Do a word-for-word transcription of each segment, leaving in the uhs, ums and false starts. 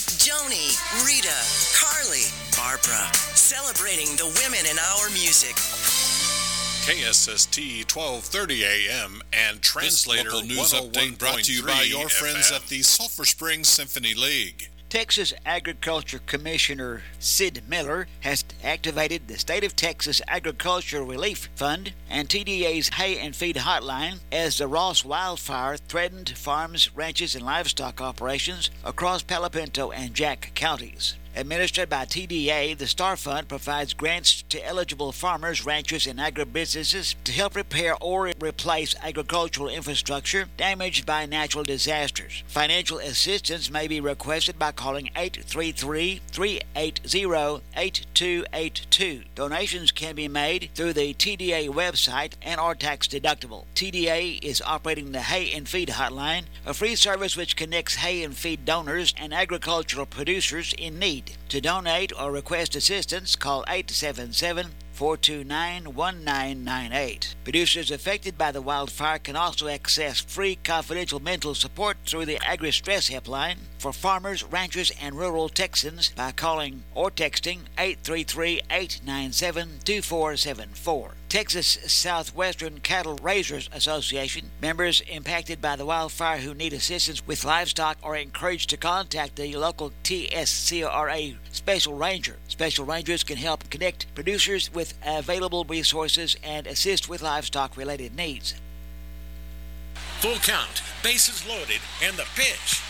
Joni, Rita, Carly, Barbara, celebrating the women in our music. K S S T twelve thirty A M and Translator this news update brought to you by your friends F M. at the Sulphur Springs Symphony League. Texas Agriculture Commissioner Sid Miller has activated the State of Texas Agriculture Relief Fund and T D A's Hay and Feed Hotline as the Ross wildfire threatened farms, ranches, and livestock operations across Palo Pinto and Jack counties. Administered by T D A, the Star Fund provides grants to eligible farmers, ranchers, and agribusinesses to help repair or replace agricultural infrastructure damaged by natural disasters. Financial assistance may be requested by calling eight three three, three eight zero, eight two eight two. Donations can be made through the T D A website and are tax deductible. T D A is operating the Hay and Feed Hotline, a free service which connects hay and feed donors and agricultural producers in need. To donate or request assistance, call eight seven seven, four two nine, one nine nine eight. Producers affected by the wildfire can also access free confidential mental support through the Agri-Stress Helpline for farmers, ranchers, and rural Texans by calling or texting eight three three, eight nine seven, two four seven four. Texas Southwestern Cattle Raisers Association members impacted by the wildfire who need assistance with livestock are encouraged to contact the local T S C R A Special Ranger. Special Rangers can help connect producers with available resources and assist with livestock-related needs. Full count, bases loaded, and the pitch.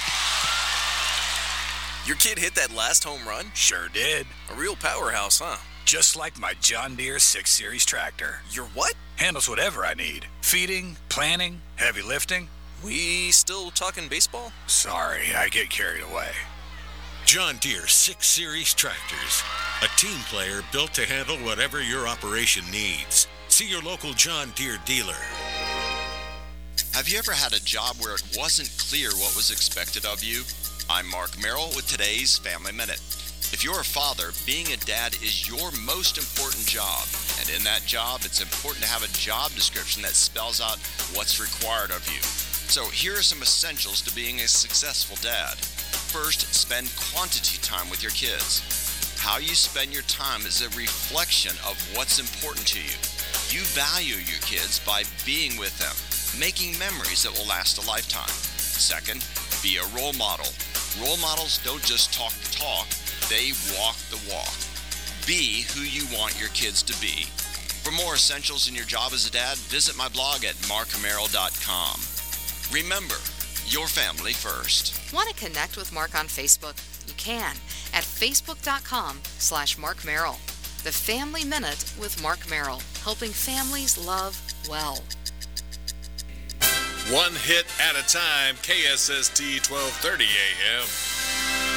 Your kid hit that last home run? Sure did. A real powerhouse, huh? Just like my John Deere six series tractor. Your what? Handles whatever I need. Feeding, planting, heavy lifting. We still talking baseball? Sorry, I get carried away. John Deere six series tractors. A team player built to handle whatever your operation needs. See your local John Deere dealer. Have you ever had a job where it wasn't clear what was expected of you? I'm Mark Merrill with today's Family Minute. If you're a father, being a dad is your most important job. And in that job, it's important to have a job description that spells out what's required of you. So here are some essentials to being a successful dad. First, spend quantity time with your kids. How you spend your time is a reflection of what's important to you. You value your kids by being with them, making memories that will last a lifetime. Second, be a role model. Role models don't just talk the talk, they walk the walk. Be who you want your kids to be. For more essentials in your job as a dad, visit my blog at mark merrill dot com. Remember, your family first. Want to connect with Mark on Facebook? You can at facebook.com slash Mark Merrill. The Family Minute with Mark Merrill, helping families love well. One hit at a time, K S S T twelve thirty A M.